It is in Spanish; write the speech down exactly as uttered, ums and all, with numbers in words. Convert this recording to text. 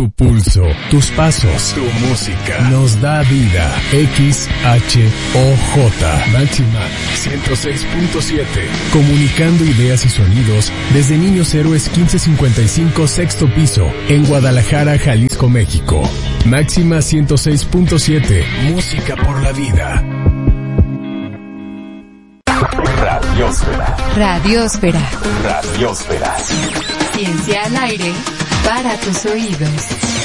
Tu pulso, tus pasos, tu música nos da vida. X H O J Máxima ciento seis punto siete. Comunicando ideas y sonidos desde Niños Héroes quince cincuenta y cinco, sexto piso, en Guadalajara, Jalisco, México. Máxima ciento seis punto siete. Música por la vida. Radiósfera. Radiósfera. Radiósfera. Ciencia al aire para tus oídos.